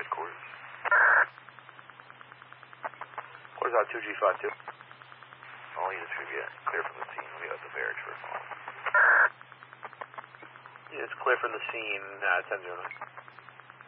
headquarters. Where's out 2G52? All units should get clear from the scene. We got the barracks for a phone. It's clear from the scene, 10-0.